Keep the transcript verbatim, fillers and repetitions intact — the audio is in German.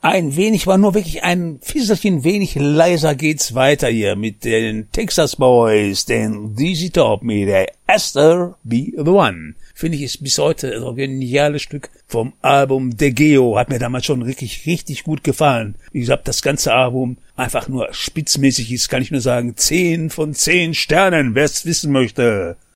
Ein wenig, war nur wirklich ein Fisselchen wenig leiser geht's weiter hier mit den Texas Boys, den D Z Top mit der Esther Be The One. Finde ich, ist bis heute ein geniales Stück vom Album De Geo. Hat mir damals schon richtig, richtig gut gefallen. Wie gesagt, das ganze Album einfach nur spitzmäßig ist, kann ich nur sagen, zehn von zehn Sternen, wer es wissen möchte.